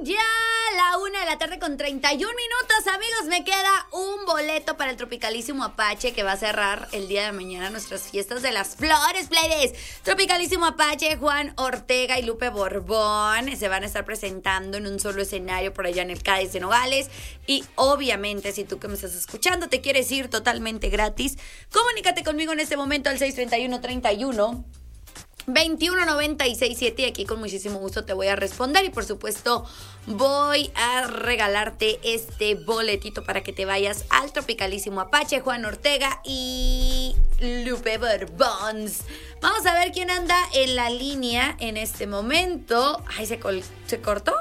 Ya la 1:31 p.m, amigos, me queda un boleto para el Tropicalísimo Apache que va a cerrar el día de mañana nuestras fiestas de las flores, plebes. Tropicalísimo Apache, Juan Ortega y Lupe Borbón se van a estar presentando en un solo escenario por allá en el Cádiz de Nogales. Y obviamente, si tú que me estás escuchando te quieres ir totalmente gratis, comunícate conmigo en este momento al 631-31-2196-7 y aquí con muchísimo gusto te voy a responder y por supuesto voy a regalarte este boletito para que te vayas al Tropicalísimo Apache, Juan Ortega y Lupe Borbón. Vamos a ver quién anda en la línea en este momento. Ay, ¿se cortó?